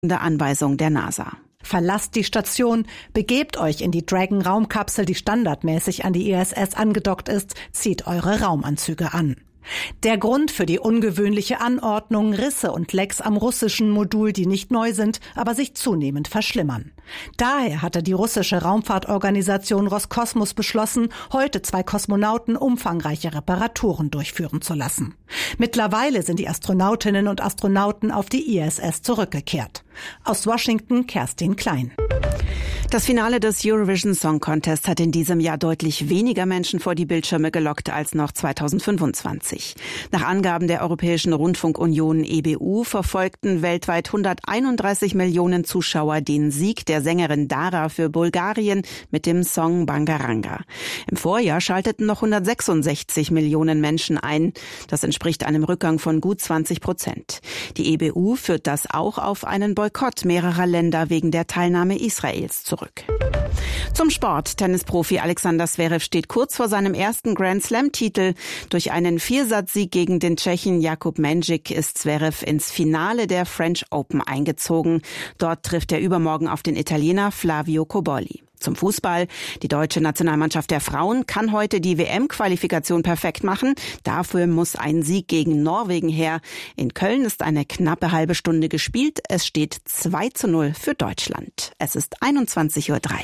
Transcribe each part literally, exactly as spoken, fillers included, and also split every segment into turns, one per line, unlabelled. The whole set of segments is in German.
Anweisung der NASA.
Verlasst die Station, begebt euch in die Dragon-Raumkapsel, die standardmäßig an die I S S angedockt ist, zieht eure Raumanzüge an. Der Grund für die ungewöhnliche Anordnung: Risse und Lecks am russischen Modul, die nicht neu sind, aber sich zunehmend verschlimmern. Daher hatte die russische Raumfahrtorganisation Roskosmos beschlossen, heute zwei Kosmonauten umfangreiche Reparaturen durchführen zu lassen. Mittlerweile sind die Astronautinnen und Astronauten auf die I S S zurückgekehrt. Aus Washington, Kerstin Klein.
Das Finale des Eurovision Song Contest hat in diesem Jahr deutlich weniger Menschen vor die Bildschirme gelockt als noch zweitausendfünfundzwanzig. Nach Angaben der Europäischen Rundfunkunion E B U verfolgten weltweit hunderteinunddreißig Millionen Zuschauer den Sieg der Sängerin Dara für Bulgarien mit dem Song Bangaranga. Im Vorjahr schalteten noch hundertsechsundsechzig Millionen Menschen ein. Das entspricht einem Rückgang von gut zwanzig Prozent. Die E B U führt das auch auf einen Boykott mehrerer Länder wegen der Teilnahme Israels zurück. Zum Sport. Tennisprofi Alexander Zverev steht kurz vor seinem ersten Grand-Slam-Titel. Durch einen Viersatzsieg gegen den Tschechen Jakub Mendžić ist Zverev ins Finale der French Open eingezogen. Dort trifft er übermorgen auf den Italiener Flavio Cobolli. Zum Fußball. Die deutsche Nationalmannschaft der Frauen kann heute die W M-Qualifikation perfekt machen. Dafür muss ein Sieg gegen Norwegen her. In Köln ist eine knappe halbe Stunde gespielt. Es steht zwei zu null für Deutschland. Es ist einundzwanzig Uhr drei.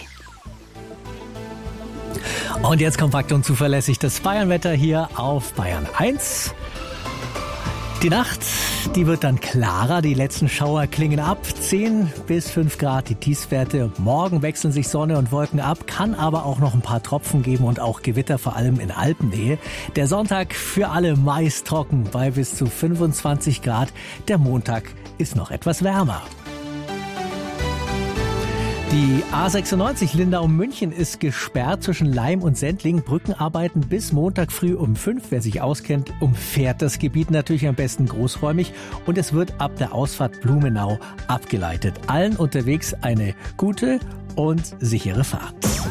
Und jetzt kompakt und zuverlässig das Bayernwetter hier auf Bayern eins. Die Nacht, die wird dann klarer, die letzten Schauer klingen ab, zehn bis fünf Grad die Tiefstwerte. Morgen wechseln sich Sonne und Wolken ab, kann aber auch noch ein paar Tropfen geben und auch Gewitter, vor allem in Alpennähe. Der Sonntag für alle meist trocken bei bis zu fünfundzwanzig Grad. Der Montag ist noch etwas wärmer. Die A sechsundneunzig Lindau-München ist gesperrt zwischen Laim und Sendling. Brückenarbeiten bis Montag früh um fünf. Wer sich auskennt, umfährt das Gebiet natürlich am besten großräumig. Und es wird ab der Ausfahrt Blumenau abgeleitet. Allen unterwegs eine gute und sichere Fahrt.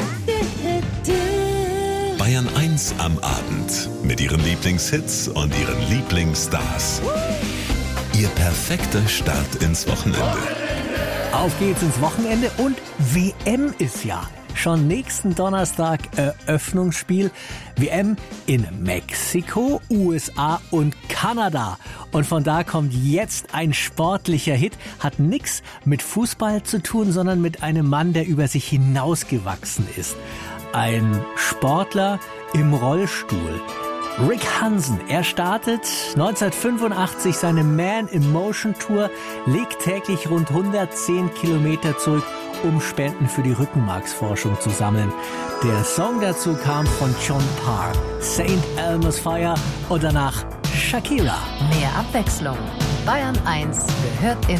Bayern eins am Abend mit ihren Lieblingshits und ihren Lieblingsstars. Ihr perfekter Start ins Wochenende.
Auf geht's ins Wochenende und W M ist ja schon nächsten Donnerstag Eröffnungsspiel. W M in Mexiko, U S A und Kanada. Und von da kommt jetzt ein sportlicher Hit. Hat nichts mit Fußball zu tun, sondern mit einem Mann, der über sich hinausgewachsen ist. Ein Sportler im Rollstuhl. Rick Hansen, er startet neunzehnhundertfünfundachtzig seine Man in Motion Tour, legt täglich rund hundertzehn Kilometer zurück, um Spenden für die Rückenmarksforschung zu sammeln. Der Song dazu kam von John Parr, Saint Elmo's Fire, und danach Shakira.
Mehr Abwechslung. Bayern eins gehört in